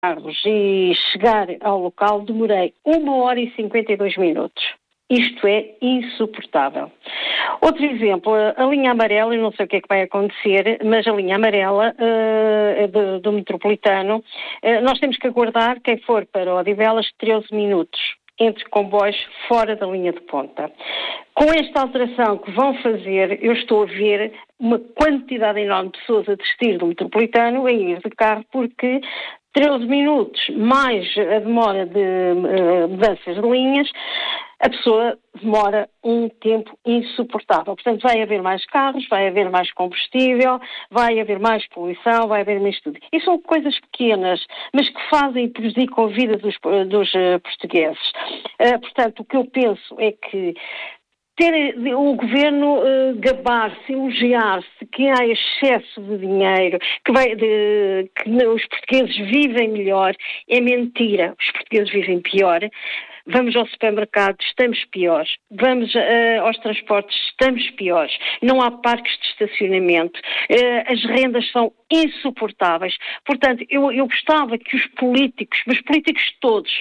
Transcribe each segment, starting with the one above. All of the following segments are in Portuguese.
carros e chegar ao local demorei 1 hora e 52 minutos. Isto é insuportável. Outro exemplo, a linha amarela, eu não sei o que é que vai acontecer, mas a linha amarela do metropolitano, nós temos que aguardar, quem for para Odivelas, 13 minutos entre comboios fora da linha de ponta. Com esta alteração que vão fazer, eu estou a ver uma quantidade enorme de pessoas a desistir do metropolitano a ir de carro, porque 13 minutos mais a demora de mudanças de linhas, a pessoa demora um tempo insuportável. Portanto, vai haver mais carros, vai haver mais combustível, vai haver mais poluição, vai haver mais tudo. E são coisas pequenas, mas que fazem e prejudicam a vida dos portugueses. Portanto, o que eu penso é que ter o governo gabar-se, elogiar-se que há excesso de dinheiro, que os portugueses vivem melhor, é mentira. Os portugueses vivem pior. Vamos ao supermercado, estamos piores. Vamos aos transportes, estamos piores. Não há parques de estacionamento. As rendas são insuportáveis. Portanto, eu gostava que os políticos, mas políticos todos,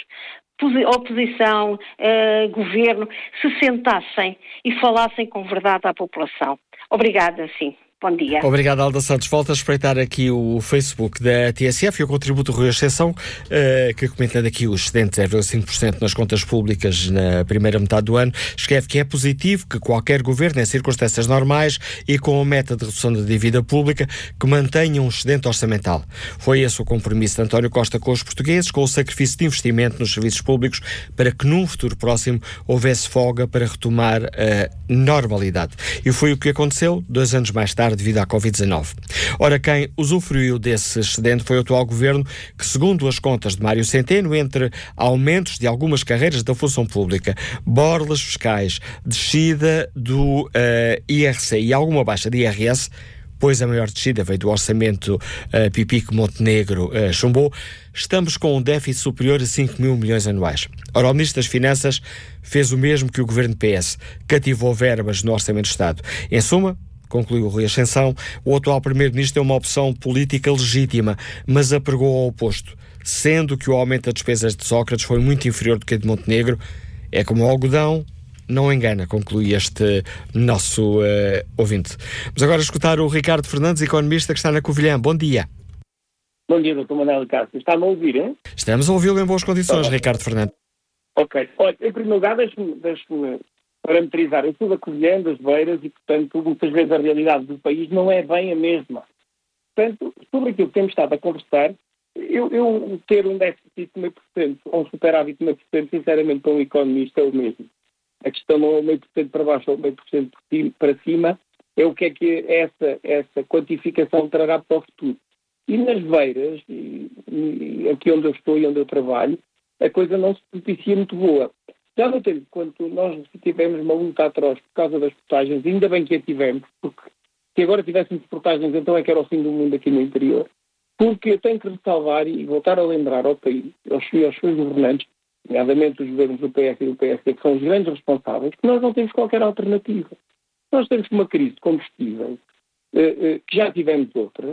oposição, governo, se sentassem e falassem com verdade à população. Obrigada, sim. Bom dia. Obrigado, Alda Santos. Volto a espreitar aqui o Facebook da TSF e o contributo Rui Ascensão, que comentando aqui o excedente de 0,5% nas contas públicas na primeira metade do ano, escreve que é positivo que qualquer governo, em circunstâncias normais e com a meta de redução da dívida pública, que mantenha um excedente orçamental. Foi esse o compromisso de António Costa com os portugueses, com o sacrifício de investimento nos serviços públicos, para que num futuro próximo houvesse folga para retomar a normalidade. E foi o que aconteceu 2 anos mais tarde, devido à Covid-19. Ora, quem usufruiu desse excedente foi o atual governo, que, segundo as contas de Mário Centeno, entre aumentos de algumas carreiras da função pública, borlas fiscais, descida do IRC e alguma baixa de IRS, pois a maior descida veio do orçamento Pipi que Montenegro chumbou, estamos com um déficit superior a 5 mil milhões anuais. Ora, o Ministro das Finanças fez o mesmo que o governo PS, cativou verbas no Orçamento de Estado. Em suma, concluiu o Rui Ascensão, o atual Primeiro-Ministro é uma opção política legítima, mas apregou ao oposto, sendo que o aumento das despesas de Sócrates foi muito inferior do que a de Montenegro. É como o algodão, não engana, conclui este nosso ouvinte. Vamos agora escutar o Ricardo Fernandes, economista que está na Covilhã. Bom dia. Bom dia, Dr. Manuel Cássio. Está-me a ouvir, hein? Estamos a ouvi-lo em boas condições, Ricardo Fernandes. Ok. Olha, em primeiro lugar, deixe-me parametrizar. Eu sou da Covilhã, das Beiras, e, portanto, muitas vezes a realidade do país não é bem a mesma. Portanto, sobre aquilo que temos estado a conversar, eu ter um déficit de 0,5% ou um superávit de 0,5%, sinceramente, para um economista é o mesmo. A questão não é 0,5% para baixo ou 0,5% para cima, é o que é que essa quantificação trará para o futuro. E nas Beiras, e aqui onde eu estou e onde eu trabalho, a coisa não se propicia muito boa. Já no tempo, quando nós tivemos uma luta atroz por causa das portagens, ainda bem que a tivemos, porque se agora tivéssemos portagens, então é que era o fim do mundo aqui no interior, porque eu tenho que ressalvar e voltar a lembrar ao país, aos seus governantes, nomeadamente os governos do PS e do PSD, que são os grandes responsáveis, que nós não temos qualquer alternativa. Nós temos uma crise de combustível, que já tivemos outra,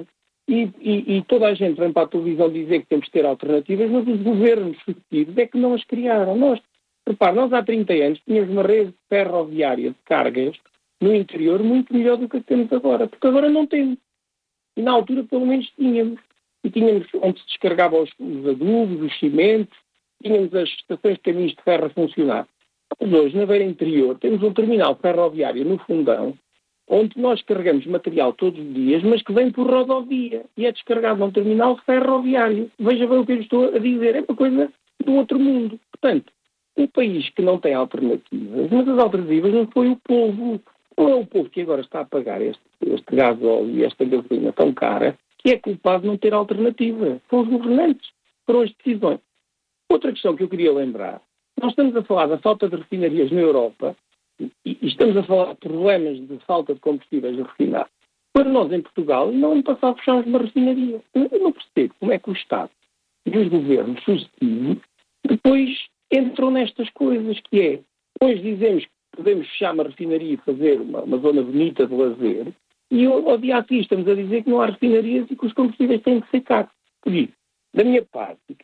e toda a gente vem para a televisão dizer que temos que ter alternativas, mas os governos sucessivos é que não as criaram. Repare, nós há 30 anos tínhamos uma rede ferroviária de cargas no interior muito melhor do que a que temos agora, porque agora não temos. E na altura pelo menos tínhamos. E tínhamos onde se descarregavam os adubos, os cimentos, tínhamos as estações de caminhos de ferro a funcionar. Mas hoje, na beira interior, temos um terminal ferroviário no Fundão, onde nós carregamos material todos os dias, mas que vem por rodovia e é descarregado num terminal ferroviário. Veja bem o que eu estou a dizer, é uma coisa do outro mundo. Portanto, um país que não tem alternativas, mas as alternativas não foi o povo. Não é o povo que agora está a pagar este gasóleo e esta gasolina tão cara, que é culpado de não ter alternativa. São os governantes, foram as decisões. Outra questão que eu queria lembrar, nós estamos a falar da falta de refinarias na Europa e estamos a falar de problemas de falta de combustíveis refinados. Para nós, em Portugal, no ano passado fechámos uma refinaria. Eu não percebo como é que o Estado e os governos sucessivos depois entram nestas coisas, que é, hoje dizemos que podemos fechar uma refinaria e fazer uma zona bonita de lazer, e ao dia a seguir estamos a dizer que não há refinarias e que os combustíveis têm que ser caros. Por isso, da minha parte,